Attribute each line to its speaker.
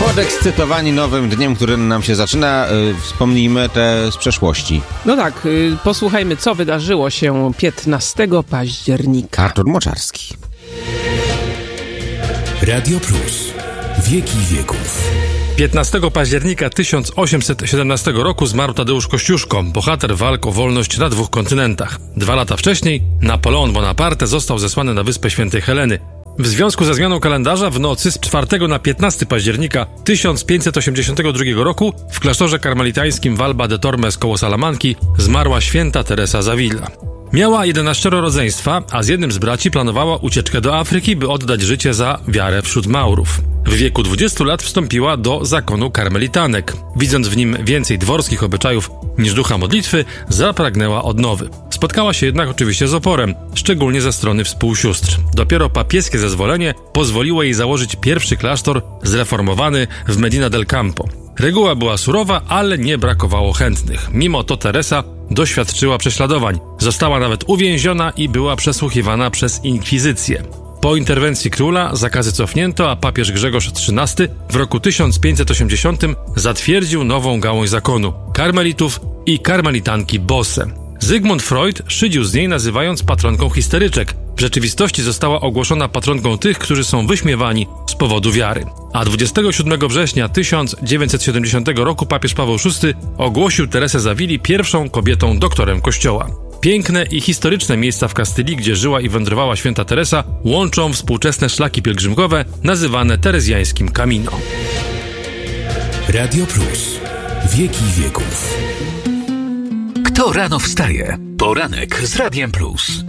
Speaker 1: Podekscytowani nowym dniem, który nam się zaczyna, wspomnijmy te z przeszłości.
Speaker 2: No tak, posłuchajmy, co wydarzyło się 15 października.
Speaker 1: Artur Moczarski.
Speaker 3: Radio Plus. Wieki wieków.
Speaker 4: 15 października 1817 roku zmarł Tadeusz Kościuszko, bohater walk o wolność na 2 kontynentach. 2 lata wcześniej Napoleon Bonaparte został zesłany na wyspę Świętej Heleny. W związku ze zmianą kalendarza w nocy z 4 na 15 października 1582 roku w klasztorze karmelitańskim w Alba de Tormes koło Salamanki zmarła święta Teresa z Avila. Miała 11 rodzeństwa, a z jednym z braci planowała ucieczkę do Afryki, by oddać życie za wiarę wśród Maurów. W wieku 20 lat wstąpiła do zakonu karmelitanek. Widząc w nim więcej dworskich obyczajów niż ducha modlitwy, zapragnęła odnowy. Spotkała się jednak oczywiście z oporem, szczególnie ze strony współsióstr. Dopiero papieskie zezwolenie pozwoliło jej założyć pierwszy klasztor zreformowany w Medina del Campo. Reguła była surowa, ale nie brakowało chętnych. Mimo to Teresa doświadczyła prześladowań. Została nawet uwięziona i była przesłuchiwana przez inkwizycję. Po interwencji króla zakazy cofnięto, a papież Grzegorz XIII w roku 1580 zatwierdził nową gałąź zakonu – karmelitów i karmelitanki Bosse. Zygmunt Freud szydził z niej, nazywając patronką histeryczek. W rzeczywistości została ogłoszona patronką tych, którzy są wyśmiewani z powodu wiary. A 27 września 1970 roku papież Paweł VI ogłosił Teresę z Avili pierwszą kobietą doktorem Kościoła. Piękne i historyczne miejsca w Kastylii, gdzie żyła i wędrowała święta Teresa, łączą współczesne szlaki pielgrzymkowe nazywane terezjańskim Camino.
Speaker 3: Radio Plus. Wieki wieków.
Speaker 5: Kto rano wstaje? Poranek z Radiem Plus.